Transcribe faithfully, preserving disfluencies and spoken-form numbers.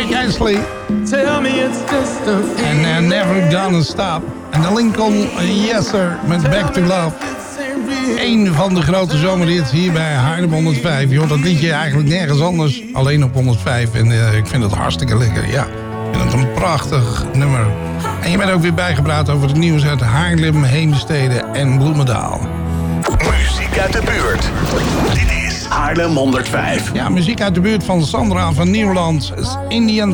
Rick Astley. Tell me it's just a En uh, Never Gonna Stop. En de Lincoln uh, Yes Sir met Back to Love. Eén van de grote zomerhits hier bij Haarlem honderdvijf. Je hoort dat liedje eigenlijk nergens anders. Alleen op honderdvijf. En uh, ik vind het hartstikke lekker. Ja, ik vind het een prachtig nummer. En je bent ook weer bijgepraat over het nieuws uit Haarlem, Heemstede en Bloemendaal. Muziek uit de buurt. Dit is Haarlem honderdvijf. Ja, muziek uit de buurt van Sandra van Nieuwland. Indian